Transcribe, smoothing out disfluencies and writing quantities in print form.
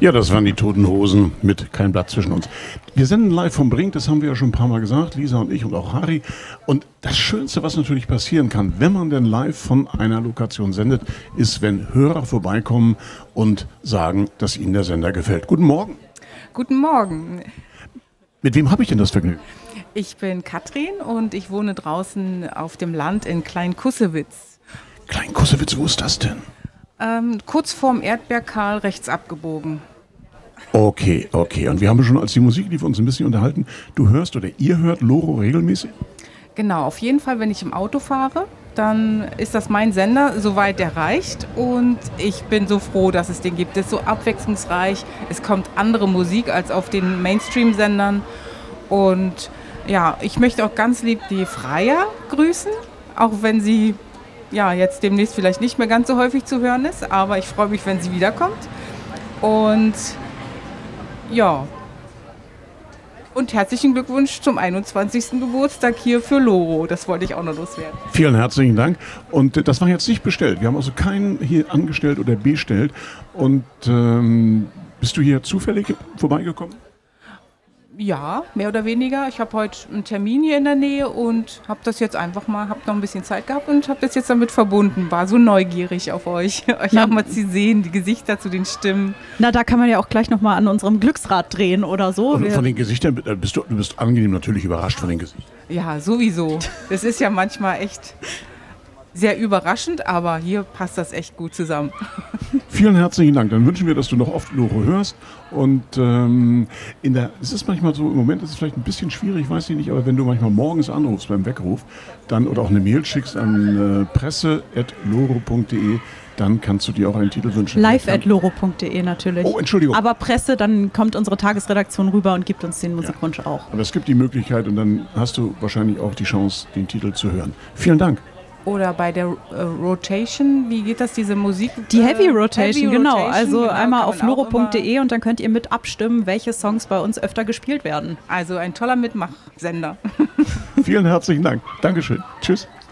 Ja, das waren die Toten Hosen mit Kein Blatt zwischen uns. Wir senden live vom Brink, das haben wir ja schon ein paar Mal gesagt, Lisa und ich und auch Harry. Und das Schönste, was natürlich passieren kann, wenn man denn live von einer Lokation sendet, ist, wenn Hörer vorbeikommen und sagen, dass ihnen der Sender gefällt. Guten Morgen. Guten Morgen. Mit wem habe ich denn das Vergnügen? Ich bin Katrin und ich wohne draußen auf dem Land in Klein-Kussewitz. Klein-Kussewitz, wo ist das denn? Kurz vorm Erdbeerkal rechts abgebogen. Okay. Und wir haben schon, als die Musik lief, uns ein bisschen unterhalten. Du hörst oder ihr hört Loro regelmäßig? Genau, auf jeden Fall, wenn ich im Auto fahre, dann ist das mein Sender, soweit der reicht. Und ich bin so froh, dass es den gibt. Es ist so abwechslungsreich. Es kommt andere Musik als auf den Mainstream-Sendern. Und ja, ich möchte auch ganz lieb die Freier grüßen, auch wenn sie jetzt demnächst vielleicht nicht mehr ganz so häufig zu hören ist. Aber ich freue mich, wenn sie wiederkommt. Und ja, und herzlichen Glückwunsch zum 21. Geburtstag hier für Loro. Das wollte ich auch noch loswerden. Vielen herzlichen Dank. Und das war jetzt nicht bestellt. Wir haben also keinen hier angestellt oder bestellt. Und bist du hier zufällig vorbeigekommen? Ja, mehr oder weniger. Ich habe heute einen Termin hier in der Nähe und habe das jetzt einfach mal, habe noch ein bisschen Zeit gehabt und habe das jetzt damit verbunden. War so neugierig auf euch auch mal zu sehen, die Gesichter zu den Stimmen. Na, da kann man ja auch gleich nochmal an unserem Glücksrad drehen oder so. Und von den Gesichtern, du bist angenehm natürlich überrascht von den Gesichtern. Ja, sowieso. Das ist ja manchmal echt sehr überraschend, aber hier passt das echt gut zusammen. Vielen herzlichen Dank. Dann wünschen wir, dass du noch oft Loro hörst. Und es ist manchmal so, im Moment ist es vielleicht ein bisschen schwierig, weiß ich nicht, aber wenn du manchmal morgens anrufst beim Weckruf, dann oder auch eine Mail schickst an presse@loro.de, dann kannst du dir auch einen Titel wünschen. Live@loro.de natürlich. Oh, Entschuldigung. Aber Presse, dann kommt unsere Tagesredaktion rüber und gibt uns den Musikwunsch auch. Aber es gibt die Möglichkeit und dann hast du wahrscheinlich auch die Chance, den Titel zu hören. Vielen Dank. Oder bei der Rotation, wie geht das, diese Musik? Die Heavy Rotation, genau. Rotation, Also genau, einmal auf loro.de und dann könnt ihr mit abstimmen, welche Songs bei uns öfter gespielt werden. Also ein toller Mitmachsender. Vielen herzlichen Dank. Dankeschön. Tschüss.